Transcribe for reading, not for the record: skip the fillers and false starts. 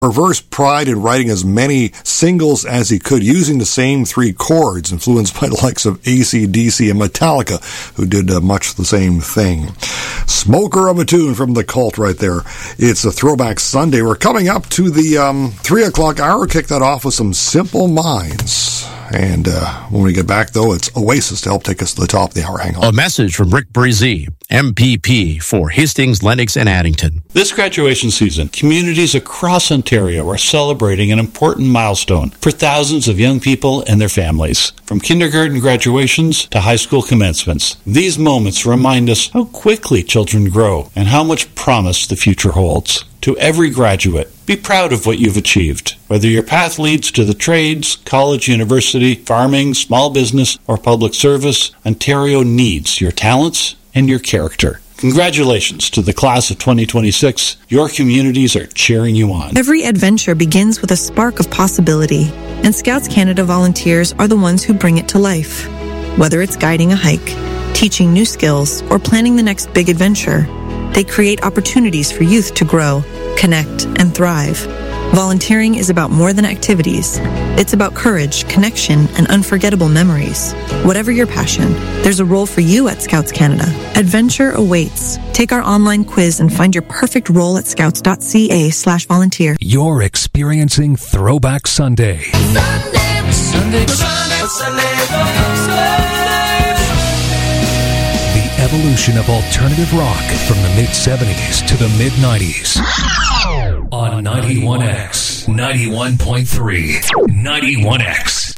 Reverse pride in writing as many singles as he could using the same 3 chords, influenced by the likes of AC/DC and Metallica, who did much the same thing. Smoker of a tune from the Cult right there. It's a Throwback Sunday. We're coming up to the 3 o'clock hour. Kick that off with some Simple Minds. And when we get back, though, it's Oasis to help take us to the top of the hour. Hang on. A message from Rick Brizee, MPP for Hastings, Lennox, and Addington. This graduation season, communities across Ontario are celebrating an important milestone for thousands of young people and their families. From kindergarten graduations to high school commencements, these moments remind us how quickly children grow and how much promise the future holds. To every graduate, be proud of what you've achieved. Whether your path leads to the trades, college, university, farming, small business, or public service, Ontario needs your talents and your character. Congratulations to the class of 2026. Your communities are cheering you on. Every adventure begins with a spark of possibility, and Scouts Canada volunteers are the ones who bring it to life. Whether it's guiding a hike, teaching new skills, or planning the next big adventure, they create opportunities for youth to grow, connect, and thrive. Volunteering is about more than activities. It's about courage, connection, and unforgettable memories. Whatever your passion, there's a role for you at Scouts Canada. Adventure awaits. Take our online quiz and find your perfect role at scouts.ca/volunteer. You're experiencing Throwback Sunday. Sunday. The evolution of alternative rock from the mid-70s to the mid-90s. On 91X, 91.3, 91X.